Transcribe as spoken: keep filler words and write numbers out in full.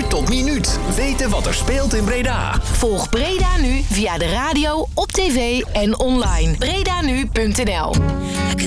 tot minuut weten wat er speelt in Breda. Volg Breda Nu via de radio, op tv en online. bredanu punt n l